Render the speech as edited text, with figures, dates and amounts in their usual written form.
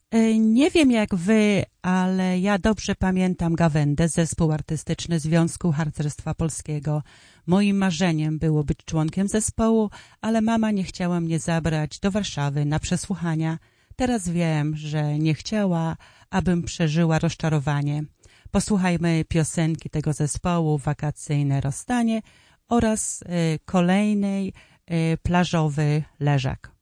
Nie wiem jak wy, ale ja dobrze pamiętam Gawędę, zespół artystyczny Związku Harcerstwa Polskiego. Moim marzeniem było być członkiem zespołu, ale mama nie chciała mnie zabrać do Warszawy na przesłuchania. Teraz wiem, że nie chciała, abym przeżyła rozczarowanie. Posłuchajmy piosenki tego zespołu Wakacyjne rozstanie oraz kolejnej Plażowy leżak.